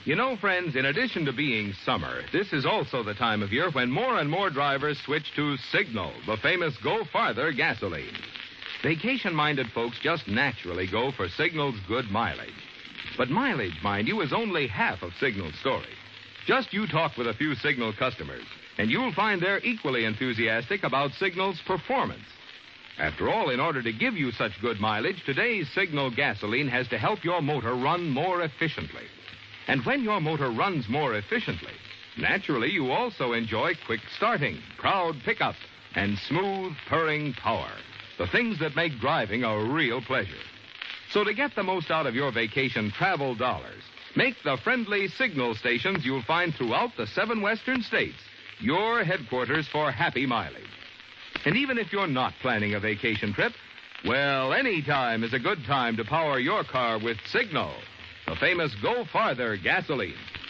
You know, friends, in addition to being summer, this is also the time of year when more and more drivers switch to Signal, the famous Go Farther gasoline. Vacation-minded folks just naturally go for Signal's good mileage. But mileage, mind you, is only half of Signal's story. Just you talk with a few Signal customers, and you'll find they're equally enthusiastic about Signal's performance. After all, in order to give you such good mileage, today's Signal gasoline has to help your motor run more efficiently. And when your motor runs more efficiently, naturally you also enjoy quick starting, proud pickup, and smooth, purring power. The things that make driving a real pleasure. So to get the most out of your vacation travel dollars, make the friendly Signal stations you'll find throughout the 7 western states your headquarters for happy mileage. And even if you're not planning a vacation trip, well, any time is a good time to power your car with Signal, the famous Go Farther gasoline.